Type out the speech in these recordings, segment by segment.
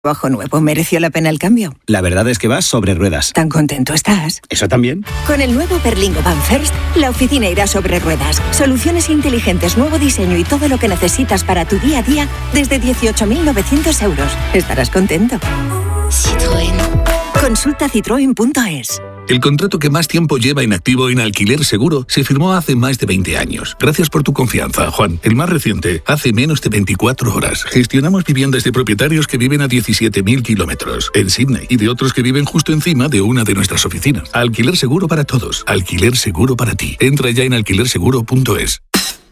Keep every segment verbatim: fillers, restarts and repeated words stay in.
Bajo nuevo, ¿mereció la pena el cambio? La verdad es que vas sobre ruedas. ¿Tan contento estás? ¿Eso también? Con el nuevo Berlingo Van First, la oficina irá sobre ruedas. Soluciones inteligentes, nuevo diseño y todo lo que necesitas para tu día a día desde dieciocho mil novecientos euros. Estarás contento. Citroën. Consulta citroen punto es. El contrato que más tiempo lleva inactivo en Alquiler Seguro se firmó hace más de veinte años. Gracias por tu confianza, Juan. El más reciente, hace menos de veinticuatro horas. Gestionamos viviendas de propietarios que viven a diecisiete mil kilómetros en Sydney y de otros que viven justo encima de una de nuestras oficinas. Alquiler Seguro para todos. Alquiler Seguro para ti. Entra ya en alquiler seguro punto es.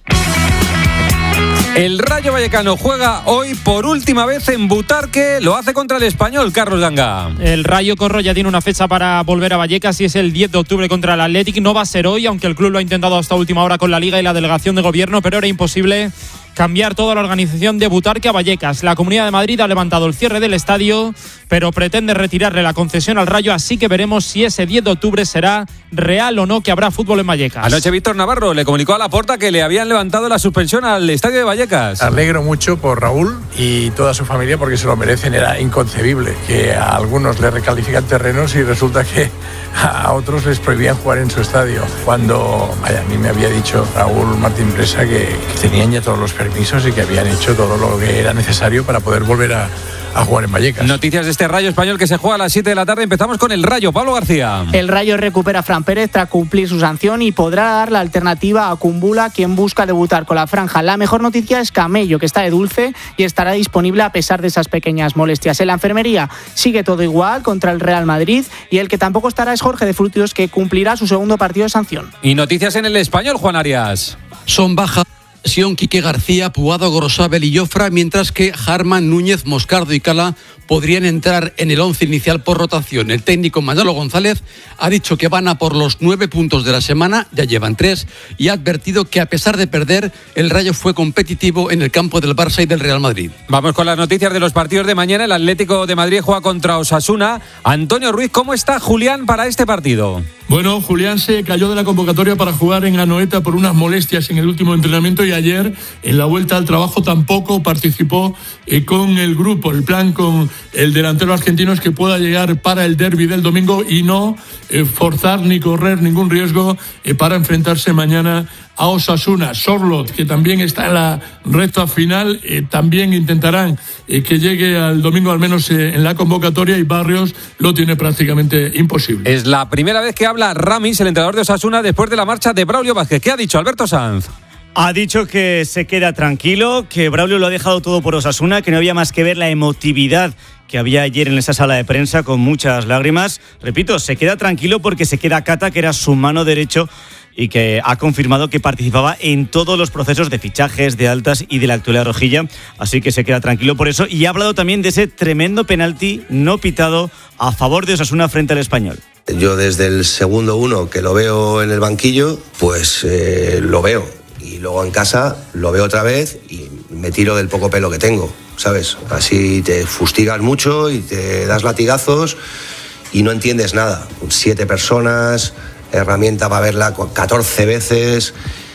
El Rayo Vallecano juega hoy por última vez en Butarque, lo hace contra el Español, Carlos Ganga. El Rayo Corro ya tiene una fecha para volver a Vallecas y es el diez de octubre contra el Athletic. No va a ser hoy, aunque el club lo ha intentado hasta última hora con la Liga y la delegación de gobierno, pero era imposible cambiar toda la organización de Butarque a Vallecas. La Comunidad de Madrid ha levantado el cierre del estadio, pero pretende retirarle la concesión al Rayo, así que veremos si ese diez de octubre será real o no que habrá fútbol en Vallecas. Anoche Víctor Navarro le comunicó a Laporta que le habían levantado la suspensión al estadio de Vallecas. Alegro mucho por Raúl y toda su familia porque se lo merecen. Era inconcebible que a algunos le recalifican terrenos y resulta que a otros les prohibían jugar en su estadio. Cuando vaya, a mí me había dicho Raúl Martín Presa que, que tenían ya todos los permisos y que habían hecho todo lo que era necesario para poder volver a, a jugar en Vallecas. Noticias de este Rayo Español que se juega a las siete de la tarde. Empezamos con el Rayo. Pablo García. El Rayo recupera a Fran Pérez tras cumplir su sanción y podrá dar la alternativa a Kumbula, quien busca debutar con la franja. La mejor noticia es Camello, que está de dulce y estará disponible a pesar de esas pequeñas molestias. En la enfermería sigue todo igual contra el Real Madrid y el que tampoco estará es Jorge de Frutos, que cumplirá su segundo partido de sanción. Y noticias en el Español, Juan Arias. Son bajas Quique García, Puado, Gorosabel y Jofra, mientras que Harman, Núñez, Moscardo y Cala podrían entrar en el once inicial por rotación. El técnico Manolo González ha dicho que van a por los nueve puntos de la semana, ya llevan tres, y ha advertido que a pesar de perder, el Rayo fue competitivo en el campo del Barça y del Real Madrid. Vamos con las noticias de los partidos de mañana. El Atlético de Madrid juega contra Osasuna. Antonio Ruiz, ¿cómo está Julián para este partido? Bueno, Julián se cayó de la convocatoria para jugar en Anoeta por unas molestias en el último entrenamiento y ayer en la vuelta al trabajo tampoco participó eh, con el grupo. El plan con el delantero argentino es que pueda llegar para el derbi del domingo y no eh, forzar ni correr ningún riesgo eh, para enfrentarse mañana a Osasuna. Sorlot, que también está en la recta final, eh, también intentarán eh, que llegue al domingo al menos eh, en la convocatoria, y Barrios lo tiene prácticamente imposible. Es la primera vez que habla Ramis, el entrenador de Osasuna, después de la marcha de Braulio Vázquez. ¿Qué ha dicho Alberto Sanz? Ha dicho que se queda tranquilo, que Braulio lo ha dejado todo por Osasuna, que no había más que ver la emotividad que había ayer en esa sala de prensa con muchas lágrimas. Repito, se queda tranquilo porque se queda Cata, que era su mano derecho y que ha confirmado que participaba en todos los procesos de fichajes, de altas y de la actualidad rojilla. Así que se queda tranquilo por eso. Y ha hablado también de ese tremendo penalti no pitado a favor de Osasuna frente al Español. Yo desde el segundo uno que lo veo en el banquillo, pues eh, lo veo. Y luego en casa lo veo otra vez y me tiro del poco pelo que tengo, ¿sabes? Así te fustigas mucho y te das latigazos y no entiendes nada. Siete personas, herramienta para verla catorce veces,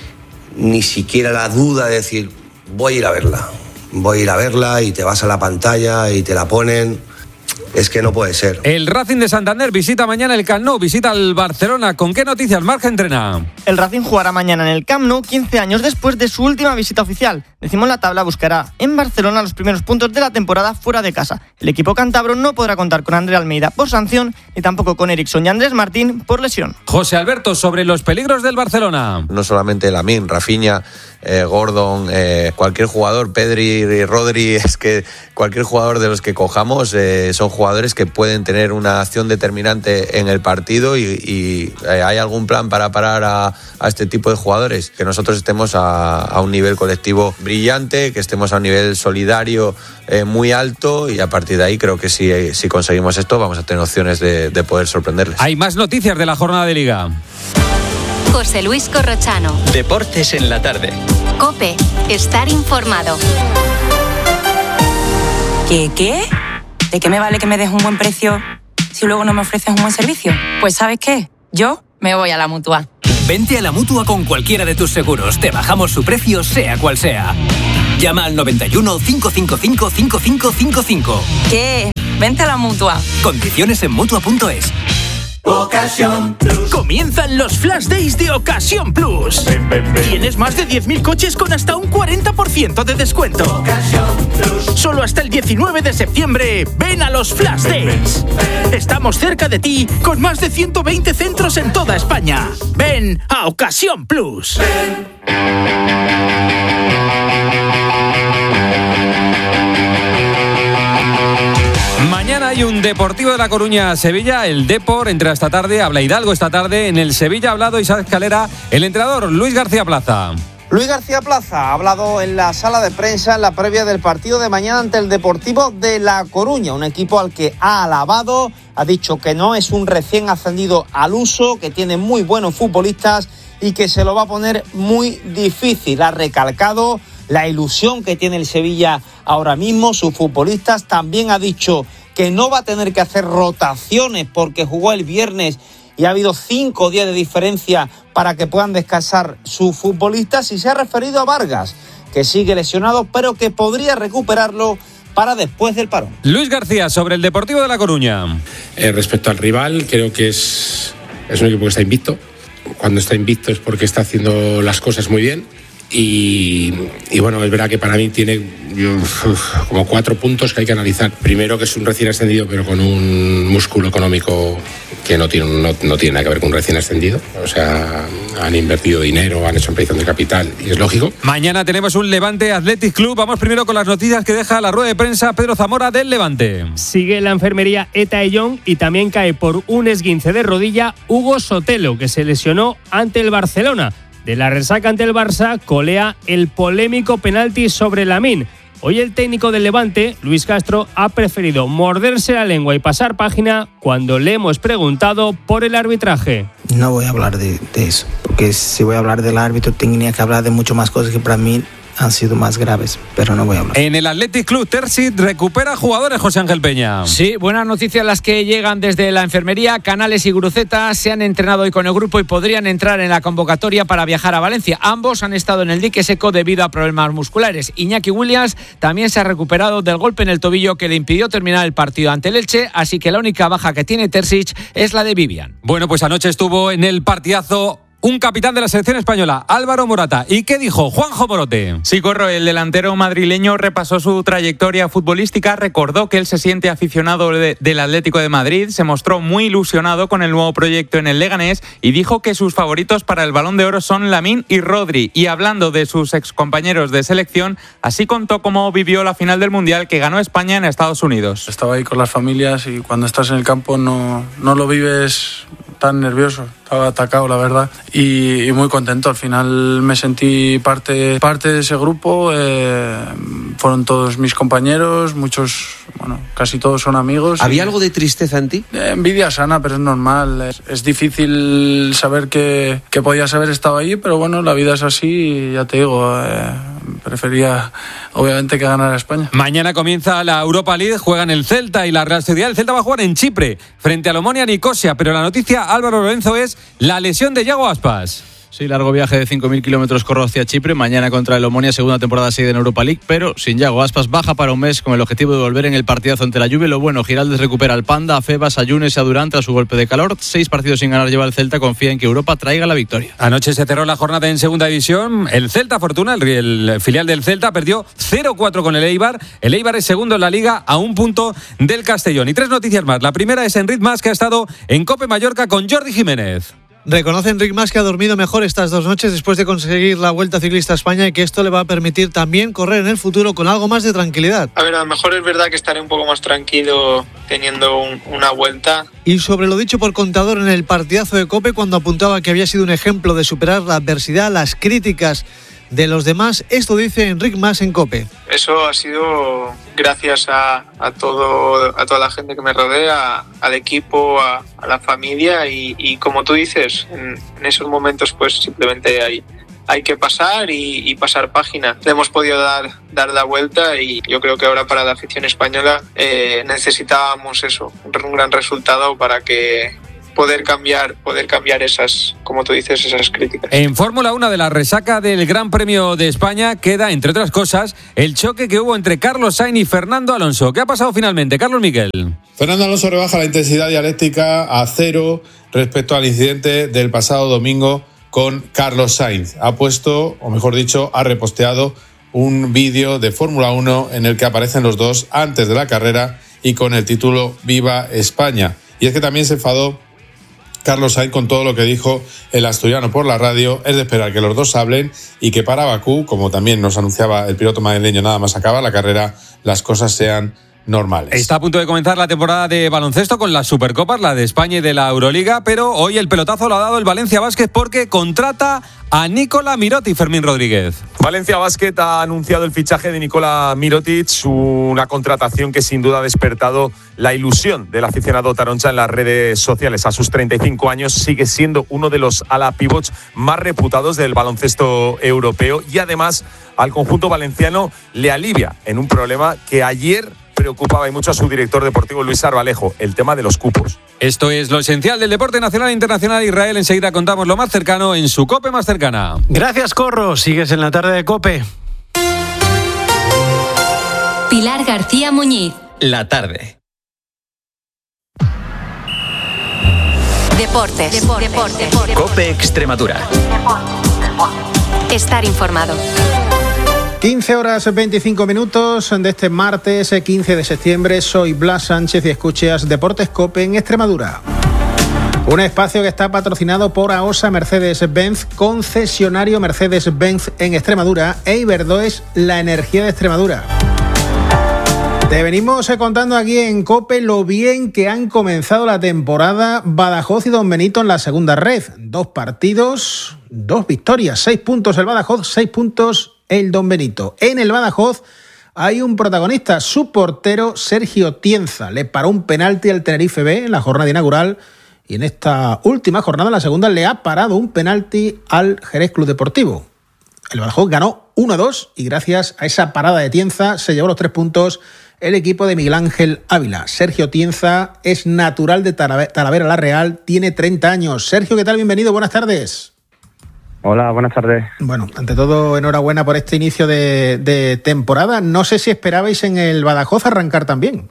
ni siquiera la duda de decir, voy a ir a verla. Voy a ir a verla y te vas a la pantalla y te la ponen. Es que no puede ser. El Racing de Santander visita mañana el Camp Nou, visita al Barcelona. ¿Con qué noticias Marca entrena? El Racing jugará mañana en el Camp Nou, quince años después de su última visita oficial. Decimos la tabla, buscará en Barcelona los primeros puntos de la temporada fuera de casa. El equipo cántabro no podrá contar con André Almeida por sanción, ni tampoco con Eriksson y Andrés Martín por lesión. José Alberto, sobre los peligros del Barcelona. No solamente Lamine, Rafinha, eh, Gordon, eh, cualquier jugador, Pedri, Rodri, es que cualquier jugador de los que cojamos eh, son jugadores que pueden tener una acción determinante en el partido y, y eh, ¿hay algún plan para parar a, a este tipo de jugadores? Que nosotros estemos a, a un nivel colectivo brillante, que estemos a un nivel solidario eh, muy alto, y a partir de ahí creo que si, si conseguimos esto vamos a tener opciones de, de poder sorprenderles. Hay más noticias de la jornada de Liga. José Luis Corrochano. Deportes en la tarde. COPE. Estar informado. ¿Qué qué? ¿De qué me vale que me des un buen precio si luego no me ofreces un buen servicio? Pues ¿sabes qué? Yo me voy a la Mutua. Vente a la Mutua con cualquiera de tus seguros. Te bajamos su precio, sea cual sea. Llama al noventa y uno, cinco cinco cinco, cinco cinco cinco cinco. ¿Qué? Vente a la Mutua. Condiciones en Mutua punto es. Ocasión Plus. Comienzan los Flash Days de Ocasión Plus. Ven, ven, ven. Tienes más de diez mil coches con hasta un cuarenta por ciento de descuento. Ocasión Plus. Solo hasta el diecinueve de septiembre. Ven a los Flash Days. Ven, ven. Estamos cerca de ti con más de ciento veinte centros en toda España. Ven a Ocasión Plus. Ven. Mañana hay un Deportivo de La Coruña-Sevilla, el Depor entra esta tarde, habla Hidalgo esta tarde, en el Sevilla ha hablado Isaac Calera, el entrenador Luis García Plaza. Luis García Plaza ha hablado en la sala de prensa en la previa del partido de mañana ante el Deportivo de La Coruña, un equipo al que ha alabado, ha dicho que no es un recién ascendido al uso, que tiene muy buenos futbolistas y que se lo va a poner muy difícil. Ha recalcado la ilusión que tiene el Sevilla ahora mismo, sus futbolistas. También ha dicho que no va a tener que hacer rotaciones porque jugó el viernes y ha habido cinco días de diferencia para que puedan descansar sus futbolistas. Y se ha referido a Vargas, que sigue lesionado, pero que podría recuperarlo para después del parón. Luis García, sobre el Deportivo de La Coruña. Eh, respecto al rival, creo que es, es un equipo que está invicto. Cuando está invicto es porque está haciendo las cosas muy bien. Y, y bueno, es verdad que para mí tiene uf, como cuatro puntos que hay que analizar. Primero, que es un recién ascendido, pero con un músculo económico que no tiene, no, no tiene nada que ver con un recién ascendido. O sea, han invertido dinero, han hecho ampliación de capital y es lógico. Mañana tenemos un Levante Athletic Club. Vamos primero con las noticias que deja la rueda de prensa Pedro Zamora del Levante. Sigue la enfermería Eta Ellón y también cae por un esguince de rodilla Hugo Sotelo, que se lesionó ante el Barcelona. De la resaca ante el Barça, colea el polémico penalti sobre Lamine. Hoy el técnico del Levante, Luis Castro, ha preferido morderse la lengua y pasar página cuando le hemos preguntado por el arbitraje. No voy a hablar de, de eso, porque si voy a hablar del árbitro tenía que hablar de mucho más cosas que para mí han sido más graves, pero no voy a hablar. En el Athletic Club, Terzic recupera jugadores, José Ángel Peña. Sí, buenas noticias las que llegan desde la enfermería. Canales y Guruceta se han entrenado hoy con el grupo y podrían entrar en la convocatoria para viajar a Valencia. Ambos han estado en el dique seco debido a problemas musculares. Iñaki Williams también se ha recuperado del golpe en el tobillo que le impidió terminar el partido ante el Elche, así que la única baja que tiene Terzic es la de Vivian. Bueno, pues anoche estuvo en el partidazo un capitán de la selección española, Álvaro Morata. ¿Y qué dijo Juanjo Morote? Sí, Corro, el delantero madrileño repasó su trayectoria futbolística, recordó que él se siente aficionado de, del Atlético de Madrid, se mostró muy ilusionado con el nuevo proyecto en el Leganés y dijo que sus favoritos para el Balón de Oro son Lamine y Rodri. Y hablando de sus excompañeros de selección, así contó cómo vivió la final del Mundial que ganó España en Estados Unidos. Estaba ahí con las familias y cuando estás en el campo no, no lo vives tan nervioso. Estaba atacado, la verdad, y, y muy contento. Al final me sentí parte, parte de ese grupo. Eh, fueron todos mis compañeros, muchos, bueno, casi todos son amigos. ¿Había y, algo de tristeza en ti? Eh, envidia sana, pero es normal. Es, es difícil saber que, que podías haber estado ahí, pero bueno, la vida es así y ya te digo, eh, prefería obviamente que ganara España. Mañana comienza la Europa League, juegan el Celta y la Real Sociedad. El Celta va a jugar en Chipre frente al Omonia Nicosia, pero la noticia, Álvaro Lorenzo, es la lesión de Yago Aspas. Sí, largo viaje de cinco mil kilómetros corro hacia Chipre, mañana contra el Omonia, segunda temporada seguida en Europa League, pero sin Yago Aspas, baja para un mes con el objetivo de volver en el partidazo ante la Juve. Lo bueno, Giraldez recupera al Panda, a Febas, a Yunes y a Durán tras su golpe de calor. Seis partidos sin ganar lleva el Celta, confía en que Europa traiga la victoria. Anoche se cerró la jornada en segunda división. El Celta Fortuna, el, el filial del Celta, perdió cero cuatro con el Eibar. El Eibar es segundo en la Liga a un punto del Castellón. Y tres noticias más. La primera es Enric Mas, que ha estado en Cope Mallorca con Jordi Jiménez. Reconoce Enric Mas que ha dormido mejor estas dos noches después de conseguir la Vuelta Ciclista a España y que esto le va a permitir también correr en el futuro con algo más de tranquilidad. A ver, a lo mejor es verdad que estaré un poco más tranquilo teniendo un, una vuelta. Y sobre lo dicho por Contador en el partidazo de Cope, cuando apuntaba que había sido un ejemplo de superar la adversidad, las críticas de los demás, esto dice Enric Mas en Cope. Eso ha sido gracias a, a, todo, a toda la gente que me rodea, al equipo, a, a la familia y, y como tú dices, en, en esos momentos pues simplemente hay, hay que pasar y, y pasar página. Le hemos podido dar, dar la vuelta y yo creo que ahora para la afición española eh, necesitábamos eso, un gran resultado para que poder cambiar, poder cambiar esas, como tú dices, esas críticas. En Fórmula uno, de la resaca del Gran Premio de España, queda, entre otras cosas, el choque que hubo entre Carlos Sainz y Fernando Alonso. ¿Qué ha pasado finalmente, Carlos Miguel? Fernando Alonso rebaja la intensidad dialéctica a cero respecto al incidente del pasado domingo con Carlos Sainz. Ha puesto, o mejor dicho, ha reposteado un vídeo de Fórmula uno en el que aparecen los dos antes de la carrera y con el título Viva España. Y es que también se enfadó Carlos Sainz con todo lo que dijo el asturiano por la radio. Es de esperar que los dos hablen y que para Bakú, como también nos anunciaba el piloto madrileño nada más acaba la carrera, las cosas sean normales. Está a punto de comenzar la temporada de baloncesto con las Supercopas, la de España y de la Euroliga, pero hoy el pelotazo lo ha dado el Valencia Basket porque contrata a Nikola Mirotic. Fermín Rodríguez. Valencia Basket ha anunciado el fichaje de Nikola Mirotic, una contratación que sin duda ha despertado la ilusión del aficionado taroncha en las redes sociales. A sus treinta y cinco años sigue siendo uno de los ala pivots más reputados del baloncesto europeo y además al conjunto valenciano le alivia en un problema que ayer preocupaba y mucho a su director deportivo Luis Arbalejo, el tema de los cupos. Esto es lo esencial del deporte nacional e internacional. Israel, enseguida contamos lo más cercano en su COPE más cercana. Gracias, Corro. Sigues en la tarde de COPE. Pilar García Muñiz. La tarde. Deportes. Deportes. Deportes. Deportes. COPE Extremadura. Estar informado. quince horas veinticinco minutos de este martes quince de septiembre. Soy Blas Sánchez y escuchas Deportes COPE en Extremadura. Un espacio que está patrocinado por AOSA Mercedes-Benz, concesionario Mercedes-Benz en Extremadura, e Iberdoes, la energía de Extremadura. Te venimos contando aquí en COPE lo bien que han comenzado la temporada Badajoz y Don Benito en la segunda red. Dos partidos, dos victorias, seis puntos el Badajoz, seis puntos el Don Benito. En el Badajoz hay un protagonista, su portero Sergio Tienza. Le paró un penalti al Tenerife B en la jornada inaugural y en esta última jornada, la segunda, le ha parado un penalti al Jerez Club Deportivo. El Badajoz ganó uno a dos y gracias a esa parada de Tienza se llevó los tres puntos el equipo de Miguel Ángel Ávila. Sergio Tienza es natural de Talavera la Real, tiene treinta años. Sergio, ¿qué tal? Bienvenido, buenas tardes. Hola, buenas tardes. Bueno, ante todo, enhorabuena por este inicio de, de temporada. No sé si esperabais en el Badajoz arrancar también.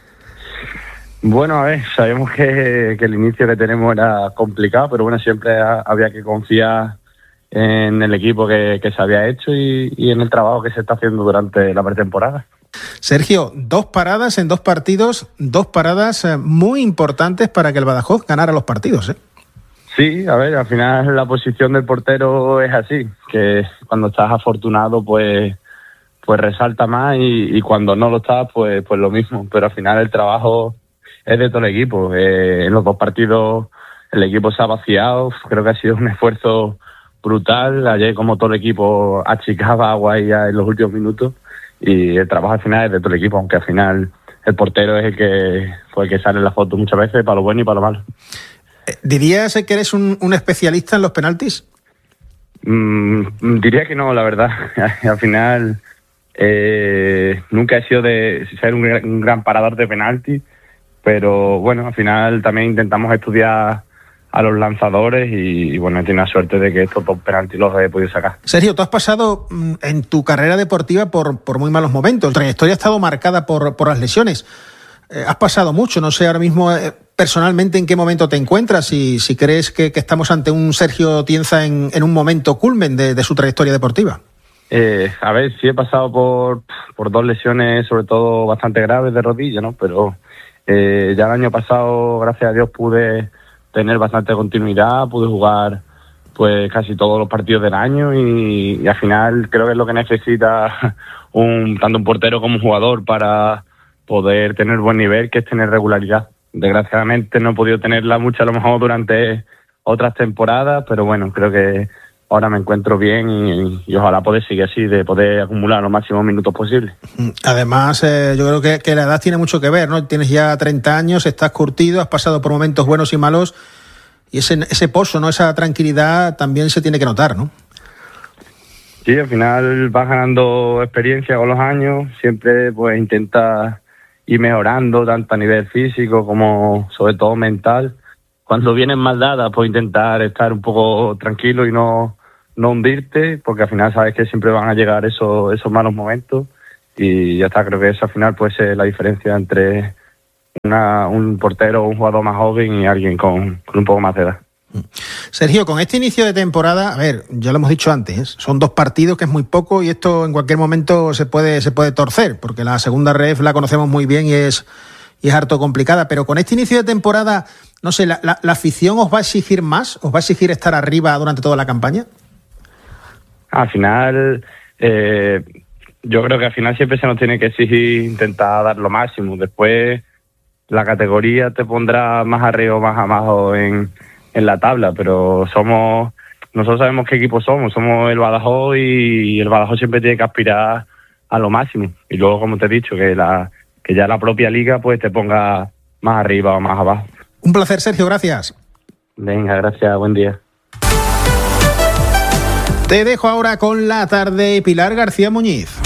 Bueno, a ver, sabemos que, que el inicio que tenemos era complicado, pero bueno, siempre ha, había que confiar en el equipo que, que se había hecho y, y en el trabajo que se está haciendo durante la pretemporada. Sergio, dos paradas en dos partidos, dos paradas muy importantes para que el Badajoz ganara los partidos, ¿eh? Sí, a ver, al final la posición del portero es así, que cuando estás afortunado pues pues resalta más y, y cuando no lo estás pues pues lo mismo, pero al final el trabajo es de todo el equipo. Eh, en los dos partidos el equipo se ha vaciado, creo que ha sido un esfuerzo brutal. Ayer como todo el equipo achicaba agua ya en los últimos minutos y el trabajo al final es de todo el equipo, aunque al final el portero es el que fue el que sale en la foto muchas veces para lo bueno y para lo malo. ¿Dirías que eres un, un especialista en los penaltis? Mm, diría que no, la verdad. Al final eh, nunca he sido de ser un, un gran parador de penaltis, pero bueno, al final también intentamos estudiar a los lanzadores y, y bueno, he tenido la suerte de que estos dos penaltis los he podido sacar. Sergio, tú has pasado en tu carrera deportiva por, por muy malos momentos. Tu trayectoria ha estado marcada por, por las lesiones. Eh, has pasado mucho, no sé ahora mismo eh, personalmente en qué momento te encuentras y si crees que, que estamos ante un Sergio Tienza en, en un momento culmen de, de su trayectoria deportiva. Eh, a ver, sí he pasado por, por dos lesiones, sobre todo bastante graves de rodilla, ¿no? Pero eh, ya el año pasado, gracias a Dios, pude tener bastante continuidad, pude jugar pues casi todos los partidos del año y, y al final creo que es lo que necesita un tanto un portero como un jugador para poder tener buen nivel, que es tener regularidad. Desgraciadamente no he podido tenerla mucho a lo mejor durante otras temporadas, pero bueno, creo que ahora me encuentro bien y, y ojalá poder seguir así, de poder acumular los máximos minutos posibles. Además, eh, yo creo que, que la edad tiene mucho que ver, ¿no? Tienes ya treinta años, estás curtido, has pasado por momentos buenos y malos y ese, ese pozo, ¿no? Esa tranquilidad también se tiene que notar, ¿no? Sí, al final vas ganando experiencia con los años, siempre pues intentas ir mejorando tanto a nivel físico como sobre todo mental, cuando vienen mal dadas, pues intentar estar un poco tranquilo y no, no hundirte, porque al final sabes que siempre van a llegar esos, esos malos momentos y ya está. Creo que eso al final puede ser la diferencia entre una, un portero o un jugador más joven y alguien con, con un poco más de edad. Sergio, con este inicio de temporada, a ver, ya lo hemos dicho antes, son dos partidos que es muy poco y esto en cualquier momento se puede, se puede torcer, porque la segunda ref la conocemos muy bien y es, y es harto complicada, pero con este inicio de temporada, no sé, ¿la, la, la afición os va a exigir más? ¿Os va a exigir estar arriba durante toda la campaña? Al final, eh, yo creo que al final siempre se nos tiene que exigir intentar dar lo máximo. Después la categoría te pondrá más arriba o más abajo en, en la tabla, pero somos nosotros sabemos qué equipo somos, somos el Badajoz y el Badajoz siempre tiene que aspirar a lo máximo. Y luego, como te he dicho, que la que ya la propia liga pues te ponga más arriba o más abajo. Un placer, Sergio, gracias. Venga, gracias, buen día. Te dejo ahora con la tarde, Pilar García Muñiz.